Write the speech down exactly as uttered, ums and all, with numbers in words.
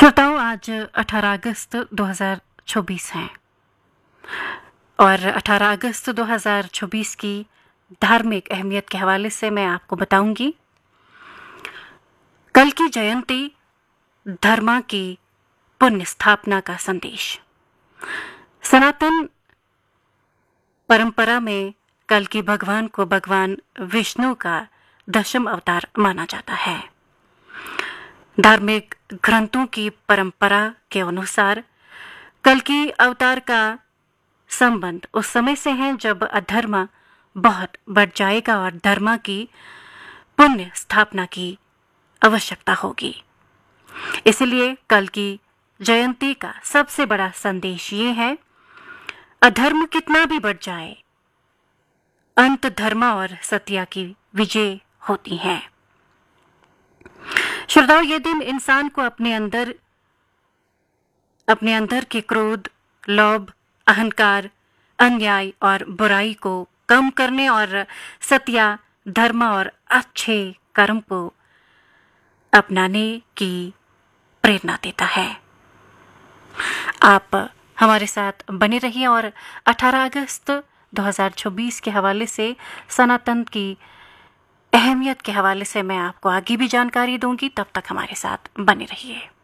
श्रोताओं, आज अठारह अगस्त दो हज़ार चौबीस है और अठारह अगस्त दो हज़ार चौबीस की धार्मिक अहमियत के हवाले से मैं आपको बताऊंगी। कल की जयंती धर्मा की पुण्य स्थापना का संदेश। सनातन परंपरा में कल की भगवान को भगवान विष्णु का दशम अवतार माना जाता है। धार्मिक ग्रंथों की परंपरा के अनुसार कल की अवतार का संबंध उस समय से है जब अधर्म बहुत बढ़ जाएगा और धर्म की पुण्य स्थापना की आवश्यकता होगी। इसलिए कल की जयंती का सबसे बड़ा संदेश ये है, अधर्म कितना भी बढ़ जाए, अंत धर्म और सत्य की विजय होती है। श्रोताओं, ये दिन इंसान को अपने अंदर अपने अंदर के क्रोध, लोभ, अहंकार, अन्याय और बुराई को कम करने और सत्य, धर्म और अच्छे कर्म को अपनाने की प्रेरणा देता है। आप हमारे साथ बने रहिए और अठारह अगस्त दो हज़ार चौबीस के हवाले से, सनातन की अहमियत के हवाले से मैं आपको आगे भी जानकारी दूंगी। तब तक हमारे साथ बने रहिए।